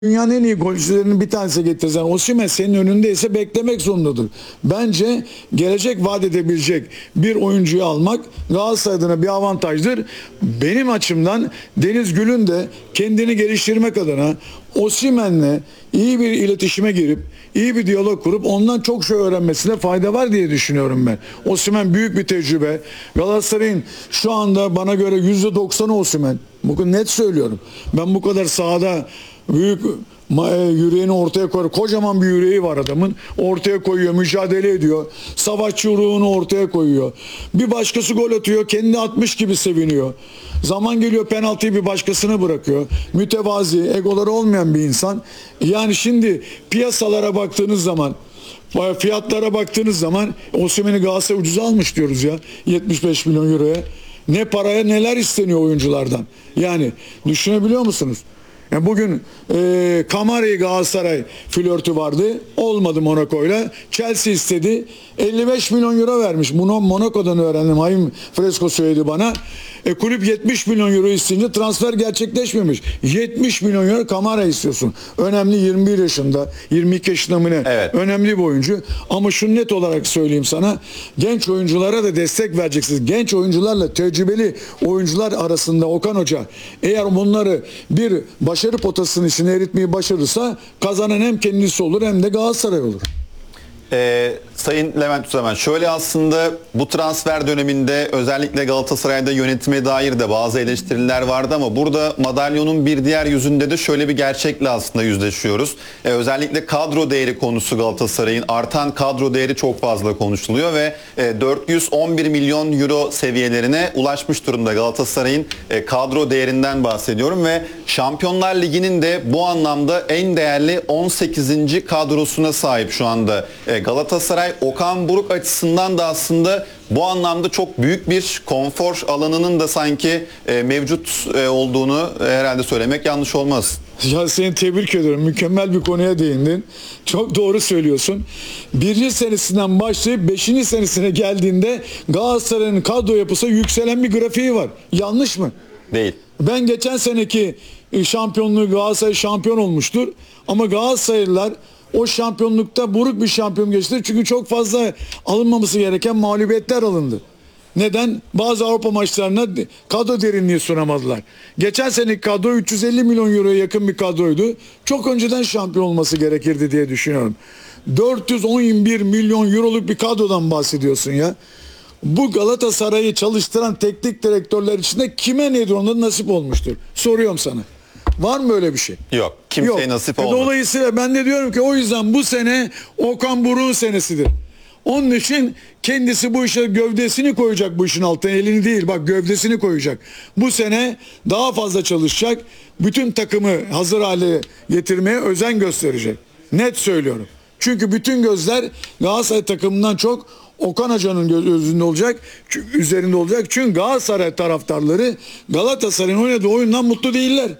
Dünyanın en iyi golcülerinin bir tanesi getirsen Osimhen senin önündeyse beklemek zorundadır. Bence gelecek vaat edebilecek bir oyuncuyu almak Galatasaray adına bir avantajdır. Benim açımdan Deniz Gül'ün de kendini geliştirmek adına Osimhen'le iyi bir iletişime girip iyi bir diyalog kurup ondan çok şey öğrenmesine fayda var diye düşünüyorum ben. Osimhen büyük bir tecrübe. Galatasaray'ın şu anda bana göre %90'ı Osimhen. Bugün net söylüyorum. Ben bu kadar sahada büyük yüreğini ortaya koyuyor. Kocaman bir yüreği var adamın. Ortaya koyuyor, mücadele ediyor. Savaşçı ruhunu ortaya koyuyor. Bir başkası gol atıyor, kendi atmış gibi seviniyor. Zaman geliyor penaltıyı bir başkasına bırakıyor. Mütevazi, egoları olmayan bir insan. Yani şimdi piyasalara baktığınız zaman, fiyatlara baktığınız zaman Osimhen'i Galatasaray ucuza almış diyoruz ya. 75 milyon euroya. Ne paraya neler isteniyor oyunculardan. Yani düşünebiliyor musunuz? Yani bugün Kamara'yı Galatasaray flörtü vardı. Olmadı Monaco'yla. Chelsea istedi. 55 milyon euro vermiş. Bunu Monaco'dan öğrendim. Hayım Fresco söyledi bana. Kulüp 70 milyon euro isteyince transfer gerçekleşmemiş. 70 milyon euro Kamara istiyorsun. Önemli 21 yaşında. 22 yaşında mı ne? Evet. Önemli bir oyuncu. Ama şunu net olarak söyleyeyim sana. Genç oyunculara da destek vereceksiniz. Genç oyuncularla tecrübeli oyuncular arasında Okan Hoca eğer bunları bir başarı potasının içine eritmeyi başarırsa kazanan hem kendisi olur hem de Galatasaray olur. Sayın Levent Üstemen, şöyle aslında bu transfer döneminde özellikle Galatasaray'da yönetime dair de bazı eleştiriler vardı ama burada madalyonun bir diğer yüzünde de şöyle bir gerçekle aslında yüzleşiyoruz. Özellikle kadro değeri konusu Galatasaray'ın artan kadro değeri çok fazla konuşuluyor ve 411 milyon euro seviyelerine ulaşmış durumda Galatasaray'ın kadro değerinden bahsediyorum ve Şampiyonlar Ligi'nin de bu anlamda en değerli 18. kadrosuna sahip şu anda Galatasaray. Okan Buruk açısından da aslında bu anlamda çok büyük bir konfor alanının da sanki mevcut olduğunu herhalde söylemek yanlış olmaz. Ya seni tebrik ediyorum. Mükemmel bir konuya değindin. Çok doğru söylüyorsun. Birinci senesinden başlayıp 5. senesine geldiğinde Galatasaray'ın kadro yapısı yükselen bir grafiği var. Yanlış mı? Değil. Ben geçen seneki şampiyonluğu Galatasaray şampiyon olmuştur. Ama Galatasaraylılar o şampiyonlukta buruk bir şampiyon geçti. Çünkü çok fazla alınmaması gereken mağlubiyetler alındı. Neden? Bazı Avrupa maçlarına kadro derinliği sunamadılar. Geçen seneki kadro 350 milyon euroya yakın bir kadroydu. Çok önceden şampiyon olması gerekirdi diye düşünüyorum. 411 milyon euroluk bir kadrodan bahsediyorsun ya. Bu Galatasaray'ı çalıştıran teknik direktörler içinde kime nedir onda nasip olmuştur? Soruyorum sana. Var mı öyle bir şey? Yok. Kimseye nasip olmadı. Dolayısıyla ben de diyorum ki o yüzden bu sene Okan Buruk'un senesidir. Onun için kendisi bu işe gövdesini koyacak, bu işin altına elini değil bak gövdesini koyacak. Bu sene daha fazla çalışacak. Bütün takımı hazır hale getirmeye özen gösterecek. Net söylüyorum. Çünkü bütün gözler Galatasaray takımından çok Okan Hoca'nın gözünde olacak, üzerinde olacak. Çünkü Galatasaray taraftarları Galatasaray'ın oynadığı oyundan mutlu değiller.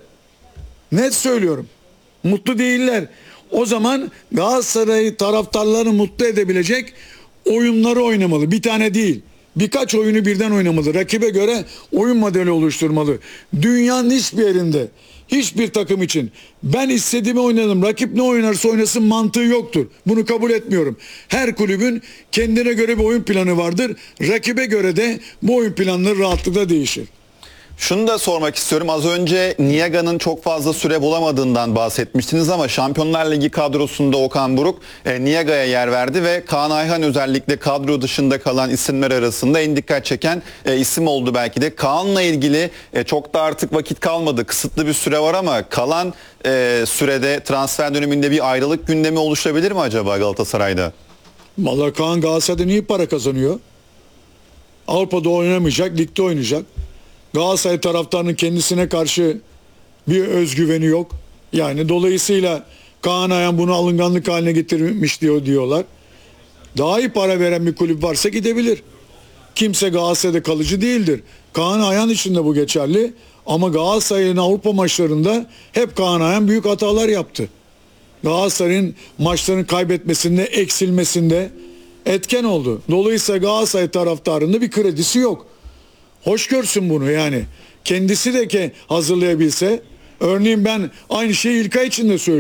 Net söylüyorum. Mutlu değiller. O zaman Galatasaray taraftarlarını mutlu edebilecek oyunları oynamalı. Bir tane değil. Birkaç oyunu birden oynamalı. Rakibe göre oyun modeli oluşturmalı. Dünyanın hiçbir yerinde, hiçbir takım için ben istediğimi oynadım. Rakip ne oynarsa oynasın mantığı yoktur. Bunu kabul etmiyorum. Her kulübün kendine göre bir oyun planı vardır. Rakibe göre de bu oyun planları rahatlıkla değişir. Şunu da sormak istiyorum. Az önce Niaga'nın çok fazla süre bulamadığından bahsetmiştiniz ama Şampiyonlar Ligi kadrosunda Okan Buruk Niaga'ya yer verdi ve Kaan Ayhan özellikle kadro dışında kalan isimler arasında en dikkat çeken isim oldu belki de. Kaan'la ilgili çok da artık vakit kalmadı. Kısıtlı bir süre var ama kalan sürede transfer döneminde bir ayrılık gündemi oluşabilir mi acaba Galatasaray'da? Vallahi Kaan Galatasaray'da iyi para kazanıyor. Avrupa'da oynamayacak, ligde oynayacak. Galatasaray taraftarının kendisine karşı bir özgüveni yok. Yani dolayısıyla Kaan Ayhan bunu alınganlık haline getirmiş diyorlar. Daha iyi para veren bir kulüp varsa gidebilir. Kimse Galatasaray'da kalıcı değildir. Kaan Ayhan için de bu geçerli. Ama Galatasaray'ın Avrupa maçlarında hep Kaan Ayhan büyük hatalar yaptı. Galatasaray'ın maçların kaybetmesinde, eksilmesinde etken oldu. Dolayısıyla Galatasaray taraftarında bir kredisi yok. Hoş görsün bunu yani. Kendisi de hazırlayabilse Örneğin ben aynı şeyi İlkay için de söylüyorum.